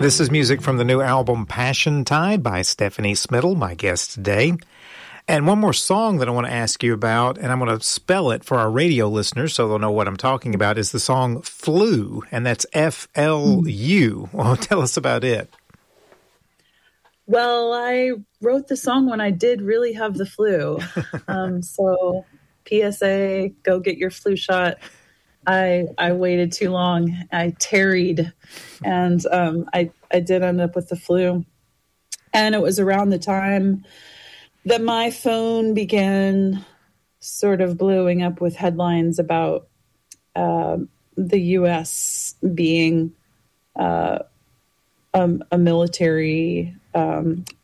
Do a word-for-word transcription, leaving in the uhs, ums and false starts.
This is music from the new album Passion Tide by Stephanie Smittle, my guest today. And one more song that I want to ask you about, and I'm going to spell it for our radio listeners so they'll know what I'm talking about, is the song Flu, and that's F L U. Well, tell us about it. Well, I wrote the song when I did really have the flu. Um, so P S A, go get your flu shot. I I waited too long. I tarried, and um, I I did end up with the flu. And it was around the time that my phone began sort of blowing up with headlines about uh, the U S being uh, a, a military um,